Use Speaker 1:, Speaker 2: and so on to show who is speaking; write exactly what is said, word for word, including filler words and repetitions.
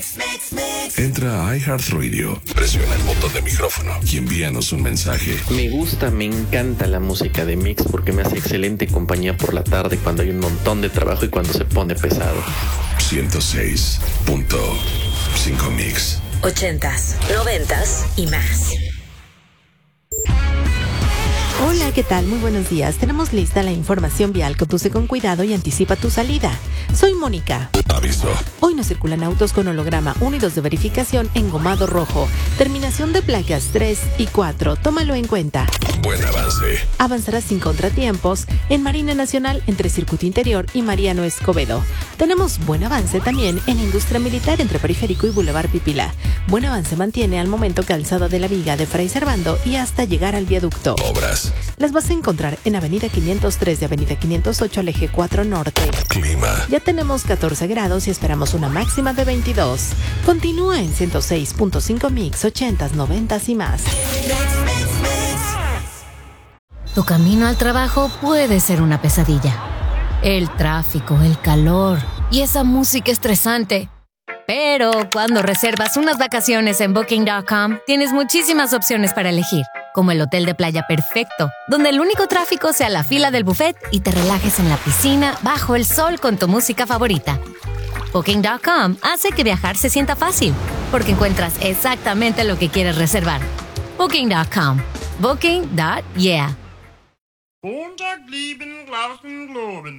Speaker 1: Entra a iHeartRadio, presiona el botón de micrófono y envíanos un mensaje.
Speaker 2: Me gusta, me encanta la música de Mix porque me hace excelente compañía por la tarde cuando hay un montón de trabajo y cuando se pone pesado.
Speaker 1: ciento seis punto cinco Mix.
Speaker 3: Ochentas, noventas y más.
Speaker 4: Hola, ¿qué tal? Muy buenos días. Tenemos lista la información vial. Conduce con cuidado y anticipa tu salida. Soy Mónica.
Speaker 1: Aviso.
Speaker 4: Hoy no circulan autos con holograma uno y dos de verificación engomado rojo. Terminación de placas tres y cuatro. Tómalo en cuenta.
Speaker 1: Buen avance.
Speaker 4: Avanzarás sin contratiempos en Marina Nacional entre Circuito Interior y Mariano Escobedo. Tenemos buen avance también en Industria Militar entre Periférico y Boulevard Pipila. Buen avance mantiene al momento Calzada de la Viga de Fray Servando y hasta llegar al viaducto.
Speaker 1: Obras.
Speaker 4: Las vas a encontrar en Avenida quinientos tres de Avenida quinientos ocho al eje cuatro Norte.
Speaker 1: Clima.
Speaker 4: Ya tenemos catorce grados y esperamos una máxima de veintidós. Continúa en ciento seis punto cinco Mix, ochentas, noventas y más.
Speaker 5: Tu camino al trabajo puede ser una pesadilla. El tráfico, el calor y esa música estresante. Pero cuando reservas unas vacaciones en Booking punto com, tienes muchísimas opciones para elegir, como el hotel de playa perfecto, donde el único tráfico sea la fila del buffet y te relajes en la piscina bajo el sol con tu música favorita. Booking punto com hace que viajar se sienta fácil, porque encuentras exactamente lo que quieres reservar. Booking punto com. Booking punto yeah.